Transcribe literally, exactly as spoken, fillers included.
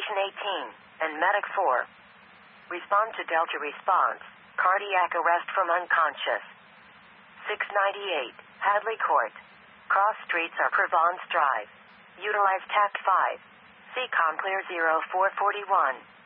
Station eighteen, and Medic four. Respond to Delta response. Cardiac arrest from unconscious. six ninety-eight, Hadley Court. Cross streets are Provence Drive. Utilize Tact five. C COM clear zero four forty-one.